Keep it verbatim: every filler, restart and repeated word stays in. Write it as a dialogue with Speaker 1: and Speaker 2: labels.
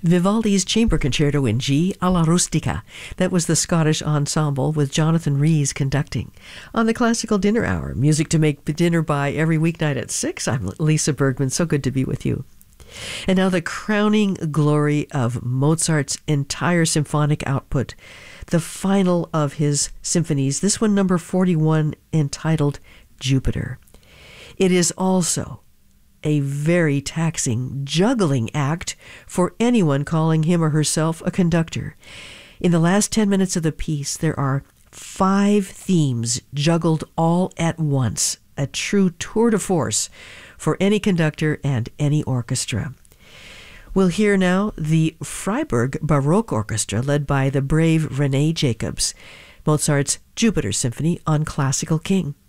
Speaker 1: Vivaldi's Chamber Concerto in G alla Rustica. That was the Scottish ensemble with Jonathan Rhys conducting. On the Classical Dinner Hour, music to make dinner by every weeknight at six. I'm Lisa Bergman. So good to be with you. And now the crowning glory of Mozart's entire symphonic output, the final of his symphonies, this one number forty-one, entitled Jupiter. It is also a very taxing, juggling act for anyone calling him or herself a conductor. In the last ten minutes of the piece, there are five themes juggled all at once, a true tour de force for any conductor and any orchestra. We'll hear now the Freiburg Baroque Orchestra, led by the brave René Jacobs, Mozart's Jupiter Symphony on Classical King.